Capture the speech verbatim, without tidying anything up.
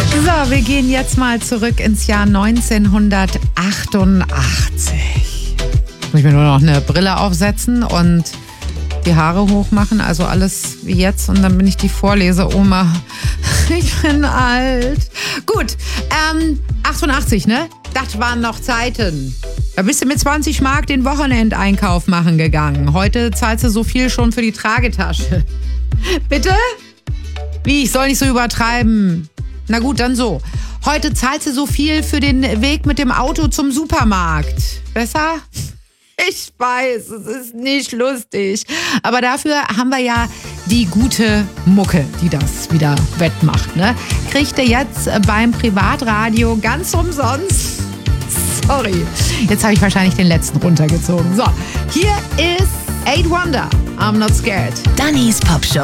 So, wir gehen jetzt mal zurück ins Jahr neunzehnhundertachtundachtzig. Muss ich mir nur noch eine Brille aufsetzen und die Haare hochmachen, also alles wie jetzt. Und dann bin ich die Vorlese-Oma. Ich bin alt. Gut, ähm, achtundachtzig, ne? Das waren noch Zeiten. Da bist du mit zwanzig Mark den Wochenendeinkauf machen gegangen. Heute zahlst du so viel schon für die Tragetasche. Bitte? Wie, ich soll nicht so übertreiben. Na gut, dann so. Heute zahlst du so viel für den Weg mit dem Auto zum Supermarkt. Besser? Ich weiß, es ist nicht lustig. Aber dafür haben wir ja die gute Mucke, die das wieder wettmacht. Ne? Kriegt ihr jetzt beim Privatradio ganz umsonst. Sorry, jetzt habe ich wahrscheinlich den letzten runtergezogen. So, hier ist Eight Wonder. I'm Not Scared. Dannys Pop Show.